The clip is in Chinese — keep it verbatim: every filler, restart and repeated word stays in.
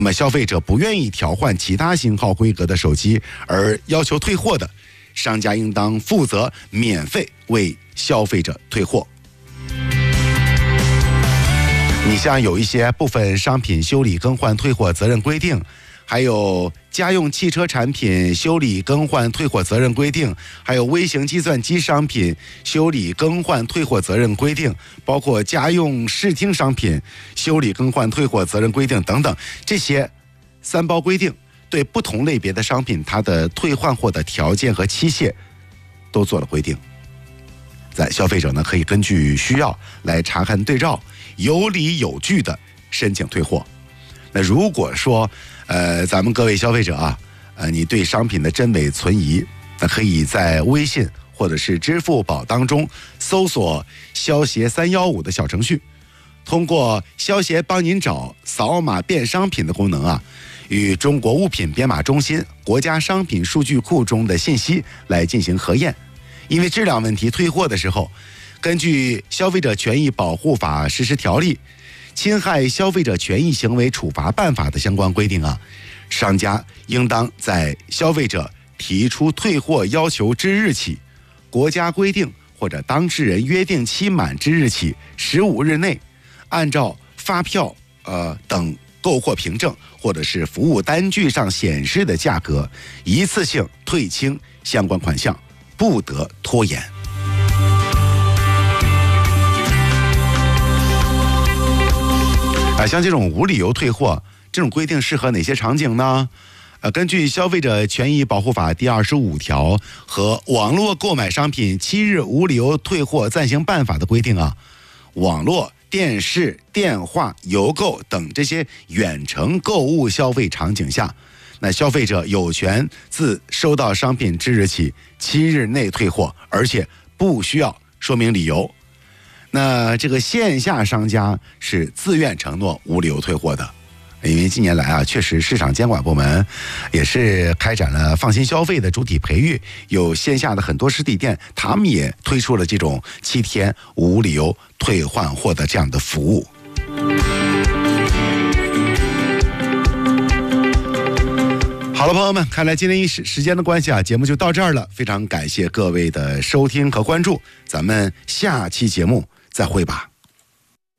那么消费者不愿意调换其他型号规格的手机而要求退货的，商家应当负责免费为消费者退货。你像有一些部分商品修理更换退货责任规定，还有家用汽车产品修理更换退货责任规定，还有微型计算机商品修理更换退货责任规定，包括家用视听商品修理更换退货责任规定等等，这些三包规定对不同类别的商品它的退换货的条件和期限都做了规定。咱消费者呢可以根据需要来查看对照，有理有据的申请退货。那如果说呃咱们各位消费者啊，呃你对商品的真伪存疑，那可以在微信或者是支付宝当中搜索消协三一五的小程序，通过消协帮您找扫码变商品的功能啊，与中国物品编码中心国家商品数据库中的信息来进行核验。因为质量问题退货的时候，根据《消费者权益保护法实施条例》侵害消费者权益行为处罚办法的相关规定啊，商家应当在消费者提出退货要求之日起，国家规定或者当事人约定期满之日起十五日内，按照发票呃等购货凭证或者是服务单据上显示的价格，一次性退清相关款项，不得拖延。啊，像这种无理由退货，这种规定适合哪些场景呢？呃，根据《消费者权益保护法》第二十五条和《网络购买商品七日无理由退货暂行办法》的规定啊，网络、电视、电话、邮购等这些远程购物消费场景下，那消费者有权自收到商品之日起七日内退货，而且不需要说明理由。那这个线下商家是自愿承诺无理由退货的，因为近年来啊，确实市场监管部门也是开展了放心消费的主体培育，有线下的很多实体店，他们也推出了这种七天无理由退换货的这样的服务。好了，朋友们，看来今天因时时间的关系啊，节目就到这儿了。非常感谢各位的收听和关注，咱们下期节目再会吧。